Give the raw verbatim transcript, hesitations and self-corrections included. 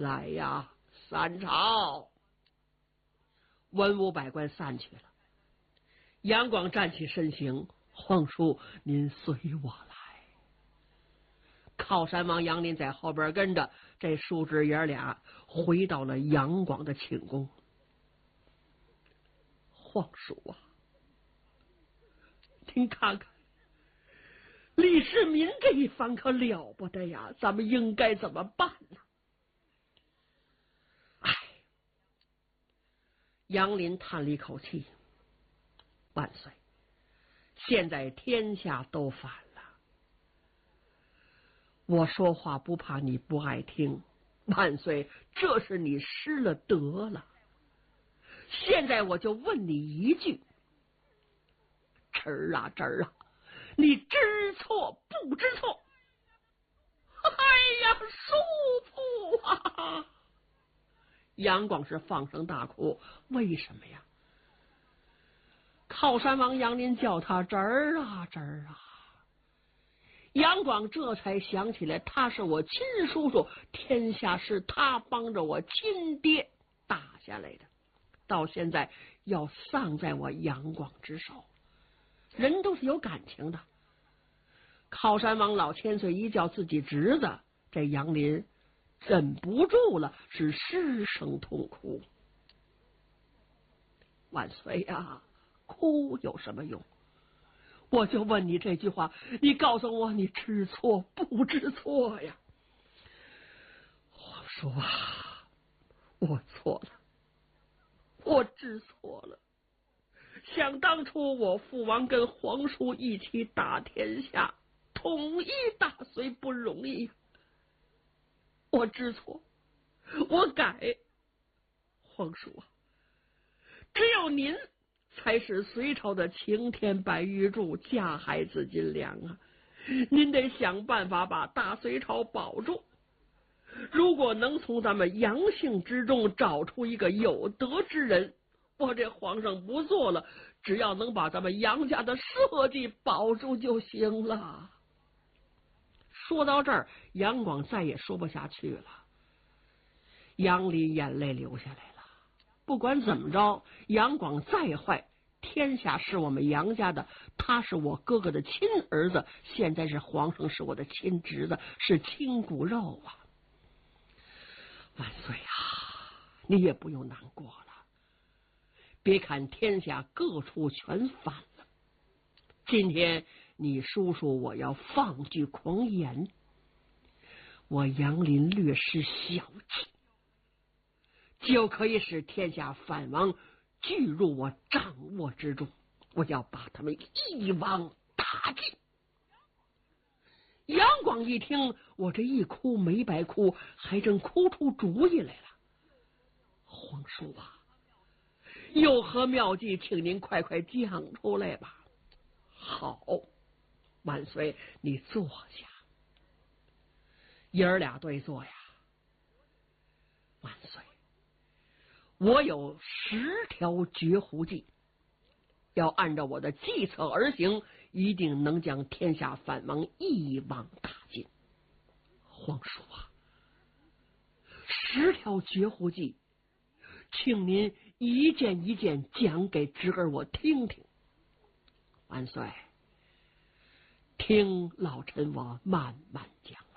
来呀，散朝！文武百官散去了。杨广站起身形，皇叔，您随我来。靠山王杨林在后边跟着，这叔侄爷俩回到了杨广的寝宫。皇叔啊，您看看李世民这一番可了不得呀，咱们应该怎么办呢？哎，杨林叹了一口气，万岁，现在天下都反了，我说话不怕你不爱听，万岁，这是你失了德了。现在我就问你一句，侄儿啊侄儿啊，你知错不知错？哎呀，叔父啊！杨广是放声大哭，为什么呀？靠山王杨林叫他侄儿啊侄儿啊！杨广这才想起来，他是我亲叔叔，天下是他帮着我亲爹打下来的，到现在要丧在我杨广之手。人都是有感情的。靠山王老千岁一叫自己侄子，这杨林忍不住了，是失声痛哭。万岁呀，哭有什么用？我就问你这句话，你告诉我，你知错不知错呀？皇叔啊，我错了，我知错了。想当初我父王跟皇叔一起打天下，统一大隋不容易，我知错，我改。皇叔啊，只有您才是隋朝的青天白玉柱，架海紫金梁啊！您得想办法把大隋朝保住。如果能从咱们杨姓之中找出一个有德之人，我这皇上不做了，只要能把咱们杨家的社稷保住就行了。说到这儿，杨广再也说不下去了，杨林眼泪流下来了。不管怎么着，杨广再坏，天下是我们杨家的，他是我哥哥的亲儿子，现在是皇上是我的亲侄子，是亲骨肉啊！万岁啊，你也不用难过了。别看天下各处全反了，今天你叔叔我要放句狂言，我杨林略施小计，就可以使天下反王俱入我掌握之中，我要把他们一网打尽。杨广一听，我这一哭没白哭，还真哭出主意来了。皇叔啊，有何妙计，请您快快讲出来吧。好，万岁，你坐下。爷儿俩对坐呀。万岁，我有十条绝户计，要按照我的计策而行，一定能将天下反王一网打尽。皇叔啊，十条绝户计，请您一件一件讲给侄儿我听听。万岁，听老臣我慢慢讲。